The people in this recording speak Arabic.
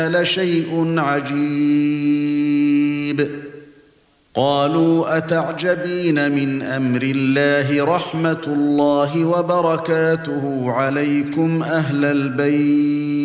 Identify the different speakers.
Speaker 1: لشيء عجيب قالوا أتعجبين من أمر الله رحمة الله وبركاته عليكم أهل البيت